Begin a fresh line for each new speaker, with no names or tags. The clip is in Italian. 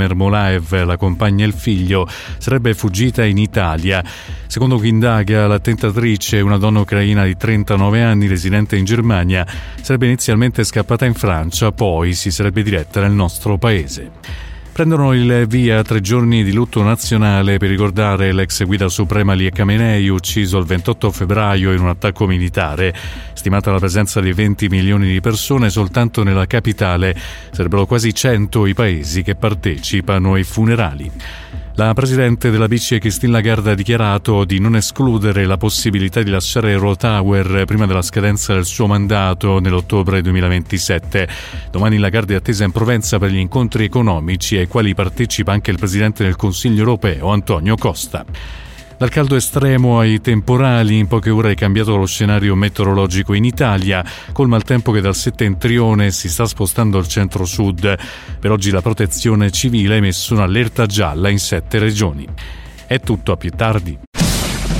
Mermolaev, la compagna e il figlio, sarebbe fuggita in Italia. Secondo chi indaga, l'attentatrice, una donna ucraina di 39 anni residente in Germania, sarebbe inizialmente scappata in Francia, poi si sarebbe diretta nel nostro paese. Prendono il via 3 giorni di lutto nazionale per ricordare l'ex guida suprema Ali Khamenei, ucciso il 28 febbraio in un attacco militare. Stimata la presenza di 20 milioni di persone soltanto nella capitale, sarebbero quasi 100 i paesi che partecipano ai funerali. La presidente della BCE Christine Lagarde ha dichiarato di non escludere la possibilità di lasciare Eurotower prima della scadenza del suo mandato nell'ottobre 2027. Domani Lagarde è attesa in Provenza per gli incontri economici ai quali partecipa anche il presidente del Consiglio europeo Antonio Costa. Dal caldo estremo ai temporali, in poche ore è cambiato lo scenario meteorologico in Italia, col maltempo che dal settentrione si sta spostando al centro-sud. Per oggi la Protezione Civile ha emesso un'allerta gialla in 7 regioni. È tutto, a più tardi.